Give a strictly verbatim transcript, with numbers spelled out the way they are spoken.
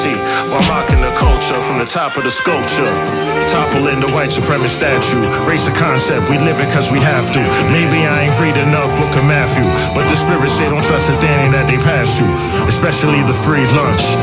while mocking the culture from the top of the sculpture. Toppling the white supremacist statue. Race a concept, we live it cause we have to. Maybe I ain't read enough Book of Matthew, but the spirits say don't trust a thing that they pass you, especially the free lunch.